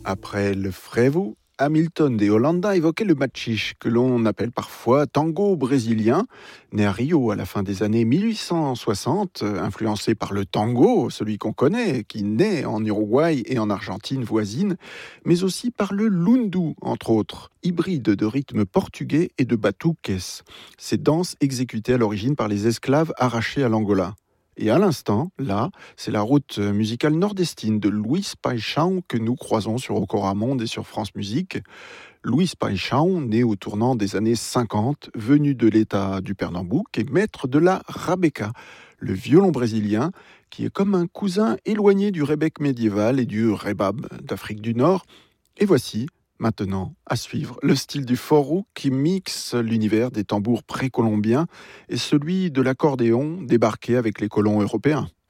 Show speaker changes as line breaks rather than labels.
Après le frevo, Hamilton de Holanda évoquait le machiche, que l'on appelle parfois tango brésilien, né à Rio à la fin des années 1860, influencé par le tango, celui qu'on connaît, qui naît en Uruguay et en Argentine voisine, mais aussi par le lundu, entre autres, hybride de rythmes portugais et de batuques, ces danses exécutées à l'origine par les esclaves arrachés à l'Angola. Et à l'instant, là, c'est la route musicale nordestine de Luis Paixão que nous croisons sur Okora Monde et sur France Musique. Luis Paixão, né au tournant des années 50, venu de l'État du Pernambouc et maître de la rabeca, le violon brésilien, qui est comme un cousin éloigné du rebec médiéval et du rebab d'Afrique du Nord. Et voici, maintenant, à suivre, le style du forró qui mixe l'univers des tambours précolombiens et celui de l'accordéon débarqué avec les colons européens.